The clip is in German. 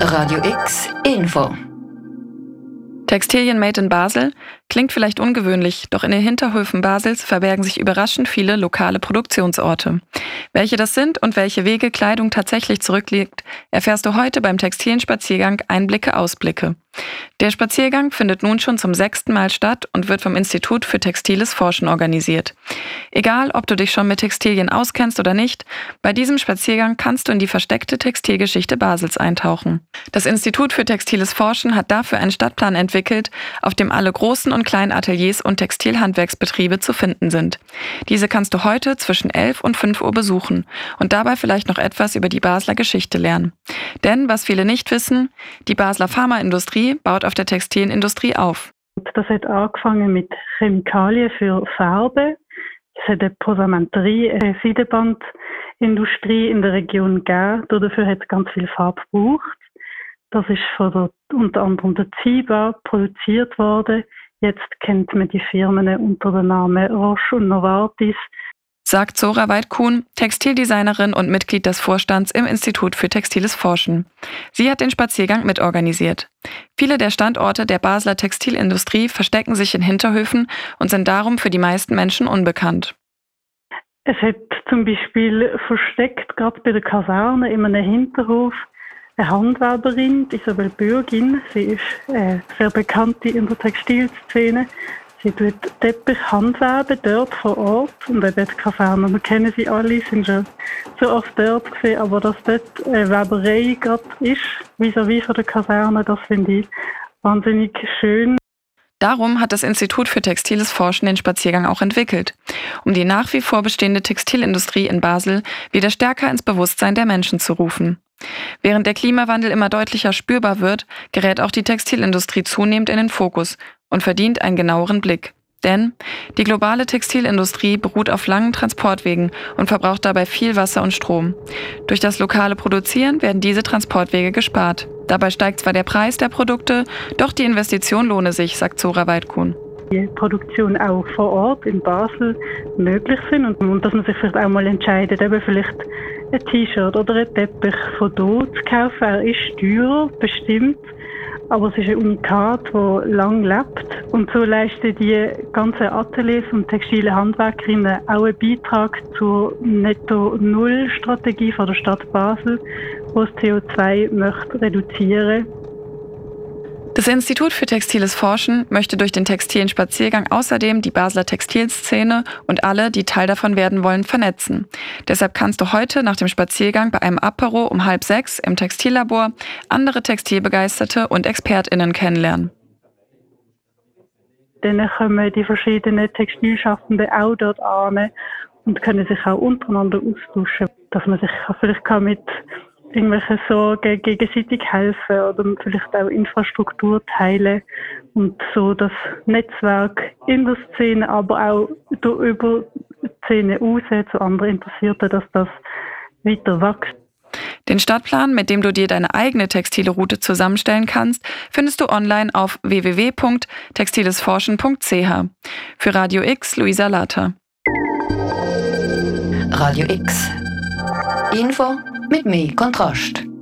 Radio X Info. Textilien made in Basel klingt vielleicht ungewöhnlich, doch in den Hinterhöfen Basels verbergen sich überraschend viele lokale Produktionsorte. Welche das sind und welche Wege Kleidung tatsächlich zurücklegt, erfährst du heute beim Textilienspaziergang Einblicke, Ausblicke. Der Spaziergang findet nun schon zum 6. Mal statt und wird vom Institut für Textiles Forschen organisiert. Egal, ob du dich schon mit Textilien auskennst oder nicht, bei diesem Spaziergang kannst du in die versteckte Textilgeschichte Basels eintauchen. Das Institut für Textiles Forschen hat dafür einen Stadtplan entwickelt, auf dem alle großen und kleinen Ateliers und Textilhandwerksbetriebe zu finden sind. Diese kannst du heute zwischen 11 und 5 Uhr besuchen und dabei vielleicht noch etwas über die Basler Geschichte lernen. Denn, was viele nicht wissen, die Basler Pharmaindustrie baut auf der Textilindustrie auf. Das hat angefangen mit Chemikalien für Farbe. Es hat eine Posamenterie, eine Seidenbandindustrie in der Region gegeben. Dafür hat es ganz viel Farbe gebraucht. Das ist unter anderem der Ziba produziert worden. Jetzt kennt man die Firmen unter dem Namen Roche und Novartis. Sagt Zora Weidkuhn, Textildesignerin und Mitglied des Vorstands im Institut für Textiles Forschen. Sie hat den Spaziergang mitorganisiert. Viele der Standorte der Basler Textilindustrie verstecken sich in Hinterhöfen und sind darum für die meisten Menschen unbekannt. Es hat zum Beispiel versteckt, gerade bei der Kaserne in einem Hinterhof, eine Handwerberin, Isabel Bürgin. Sie ist sehr bekannt in der Textilszene. Sie tut Teppich handwerben dort vor Ort und eben die Kaserne. Wir kennen sie alle, sind schon so oft dort gesehen, aber dass dort eine Weberei gerade ist, vis-à-vis von der Kaserne, das finde ich wahnsinnig schön. Darum hat das Institut für Textiles Forschen den Spaziergang auch entwickelt, um die nach wie vor bestehende Textilindustrie in Basel wieder stärker ins Bewusstsein der Menschen zu rufen. Während der Klimawandel immer deutlicher spürbar wird, gerät auch die Textilindustrie zunehmend in den Fokus und verdient einen genaueren Blick. Denn die globale Textilindustrie beruht auf langen Transportwegen und verbraucht dabei viel Wasser und Strom. Durch das lokale Produzieren werden diese Transportwege gespart. Dabei steigt zwar der Preis der Produkte, doch die Investition lohne sich, sagt Zora Weidkuhn. Die Produktion auch vor Ort in Basel möglich sind und dass man sich vielleicht auch mal entscheidet, eben vielleicht ein T-Shirt oder ein Teppich von dort zu kaufen. Er ist teurer, bestimmt, aber es ist ein Unikat, das lang lebt. Und so leisten die ganzen Ateliers und textile Handwerkerinnen auch einen Beitrag zur Netto-Null-Strategie von der Stadt Basel, die das CO2 möchte reduzieren. Das Institut für Textiles Forschen möchte durch den Textilienspaziergang außerdem die Basler Textilszene und alle, die Teil davon werden wollen, vernetzen. Deshalb kannst du heute nach dem Spaziergang bei einem Apero um 5:30 im Textillabor andere Textilbegeisterte und ExpertInnen kennenlernen. Dann kommen die verschiedenen Textilschaffenden auch dort an und können sich auch untereinander austauschen, dass man sich vielleicht mit irgendwelche Sorgen gegenseitig helfen oder vielleicht auch Infrastruktur teilen und so das Netzwerk in der Szene, aber auch über die Szene raus zu anderen Interessierten, dass das weiter wächst. Den Stadtplan, mit dem du dir deine eigene textile Route zusammenstellen kannst, findest du online auf www.textilesforschen.ch. Für Radio X, Luisa Later. Radio X Info mit mehr Kontrast.